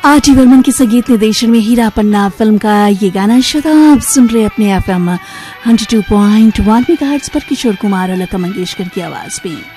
RD. Burman के संगीत निर्देशन में हीरा पन्ना फिल्म का ये गाना श्रोता आप सुन रहे अपने FM 102.1 मेगाहर्ट्ज पर किशोर कुमार और लता मंगेशकर की आवाज में।